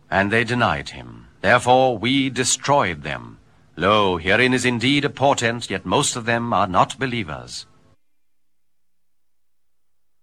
And they denied him. Therefore we destroyed them. Lo, herein is indeed a portent, yet most of them are not believers.